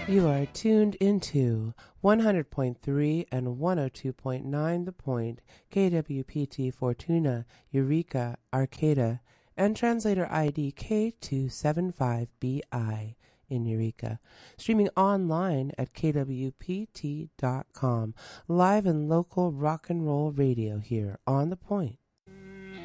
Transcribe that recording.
You are tuned into 100.3 and 102.9 The Point, KWPT Fortuna, Eureka, Arcata, and translator ID K275BI in Eureka. Streaming online at kwpt.com. Live and local rock and roll radio here on The Point.